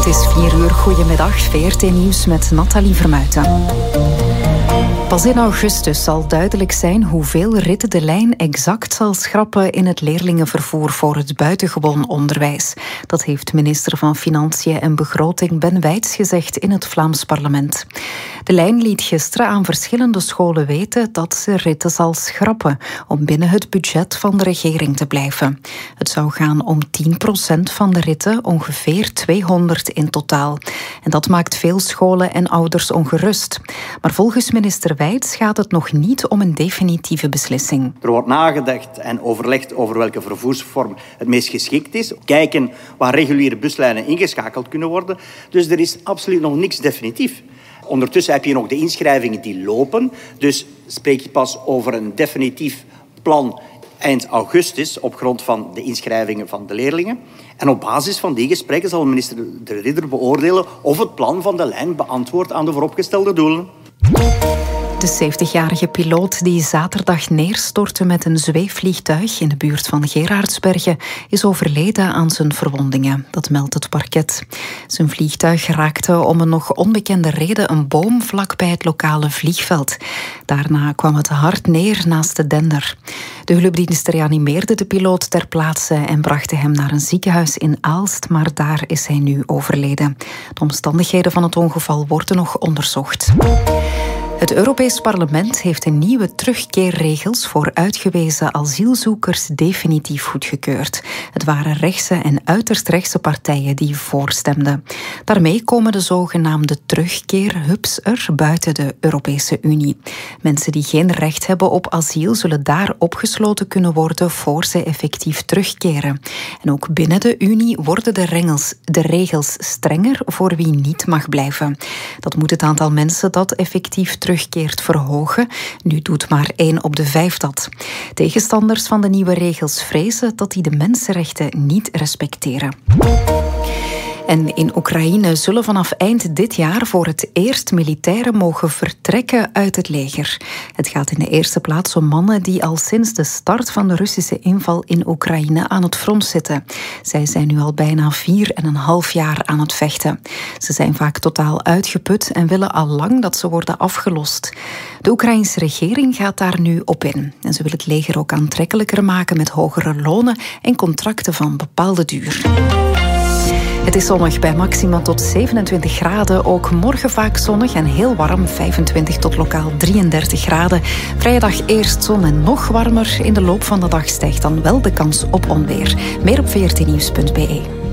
Het is 4 uur. Goedemiddag, VRT Nieuws met Nathalie Vermuijten. Pas in augustus zal duidelijk zijn hoeveel ritten de lijn exact zal schrappen in het leerlingenvervoer voor het buitengewoon onderwijs. Dat heeft minister van Financiën en Begroting Ben Wijts gezegd in het Vlaams parlement. De lijn liet gisteren aan verschillende scholen weten dat ze ritten zal schrappen om binnen het budget van de regering te blijven. Het zou gaan om 10% van de ritten, ongeveer 200 in totaal. En dat maakt veel scholen en ouders ongerust. Maar volgens minister Wijts gaat het nog niet om een definitieve beslissing. Er wordt nagedacht en overlegd over welke vervoersvorm het meest geschikt is. Kijken waar reguliere buslijnen ingeschakeld kunnen worden. Dus er is absoluut nog niks definitief. Ondertussen heb je nog de inschrijvingen die lopen. Dus spreek je pas over een definitief plan eind augustus op grond van de inschrijvingen van de leerlingen. En op basis van die gesprekken zal minister De Ridder beoordelen of het plan van de lijn beantwoordt aan de vooropgestelde doelen. De 70-jarige piloot die zaterdag neerstortte met een zweefvliegtuig in de buurt van Gerardsbergen is overleden aan zijn verwondingen. Dat meldt het parket. Zijn vliegtuig raakte om een nog onbekende reden een boom vlakbij het lokale vliegveld. Daarna kwam het hard neer naast de dender. De hulpdiensten reanimeerden de piloot ter plaatse en brachten hem naar een ziekenhuis in Aalst, maar daar is hij nu overleden. De omstandigheden van het ongeval worden nog onderzocht. Het Europees Parlement heeft de nieuwe terugkeerregels voor uitgewezen asielzoekers definitief goedgekeurd. Het waren rechtse en uiterst rechtse partijen die voorstemden. Daarmee komen de zogenaamde terugkeerhubs er buiten de Europese Unie. Mensen die geen recht hebben op asiel zullen daar opgesloten kunnen worden voor ze effectief terugkeren. En ook binnen de Unie worden de regels strenger voor wie niet mag blijven. Dat moet het aantal mensen dat effectief terugkeert verhogen. Nu doet maar 1 op de 5 dat. Tegenstanders van de nieuwe regels vrezen dat die de mensenrechten niet respecteren. En in Oekraïne zullen vanaf eind dit jaar voor het eerst militairen mogen vertrekken uit het leger. Het gaat in de eerste plaats om mannen die al sinds de start van de Russische inval in Oekraïne aan het front zitten. Zij zijn nu al bijna 4,5 jaar aan het vechten. Ze zijn vaak totaal uitgeput en willen al lang dat ze worden afgelost. De Oekraïnse regering gaat daar nu op in. En ze wil het leger ook aantrekkelijker maken met hogere lonen en contracten van bepaalde duur. Het is zonnig bij maxima tot 27 graden. Ook morgen vaak zonnig en heel warm, 25 tot lokaal 33 graden. Vrije dag eerst zon en nog warmer. In de loop van de dag stijgt dan wel de kans op onweer. Meer op vrtnieuws.be.